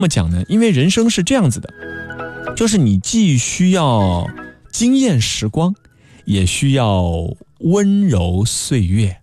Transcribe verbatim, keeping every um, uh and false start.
么讲呢？因为人生是这样子的，就是你既需要惊艳时光，也需要温柔岁月。